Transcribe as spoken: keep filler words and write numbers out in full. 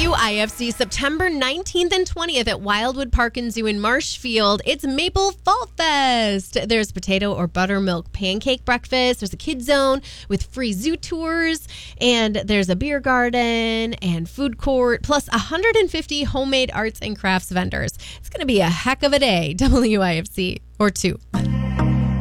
W I F C, September nineteenth and twentieth at Wildwood Park and Zoo in Marshfield. It's Maple Fall Fest. There's potato or buttermilk pancake breakfast. There's a kid zone with free zoo tours. And there's a beer garden and food court, plus one hundred fifty homemade arts and crafts vendors. It's going to be a heck of a day, W I F C, or two.